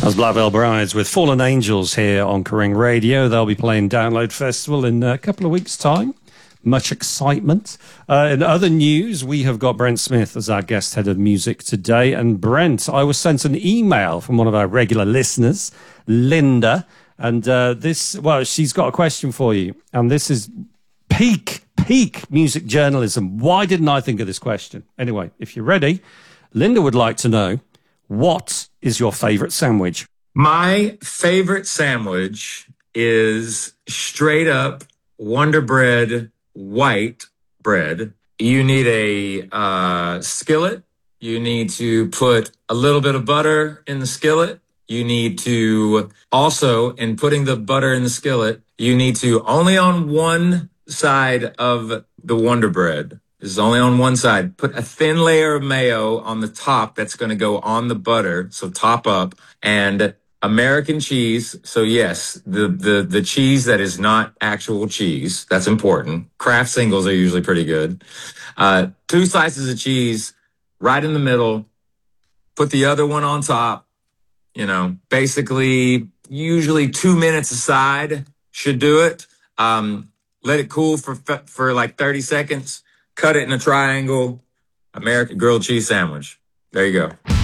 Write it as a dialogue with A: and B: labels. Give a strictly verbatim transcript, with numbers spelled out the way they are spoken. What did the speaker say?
A: That's Black Veil Brides with Fallen Angels here on Kerrang Radio. They'll be playing Download Festival in a couple of weeks' time. Much excitement. Uh, in other news, we have got Brent Smith as our guest head of music today. And Brent, I was sent an email from one of our regular listeners, Linda. And uh, this, well, she's got a question for you. And this is peak, peak music journalism. Why didn't I think of this question? Anyway, if you're ready, Linda would like to know, what is your favorite sandwich?
B: My favorite sandwich is straight up Wonder Bread white bread. You need a uh, skillet. You need to put a little bit of butter in the skillet. You need to also, in putting the butter in the skillet, you need to only on one side of the Wonder Bread. This is only on one side. Put a thin layer of mayo on the top that's going to go on the butter, so top up, and American cheese. So yes, the, the, the cheese that is not actual cheese. That's important. Kraft singles are usually pretty good. Uh, two slices of cheese right in the middle. Put the other one on top. You know, basically, usually two minutes aside should do it. Um, let it cool for for like thirty seconds. Cut it in a triangle. American grilled cheese sandwich. There you go.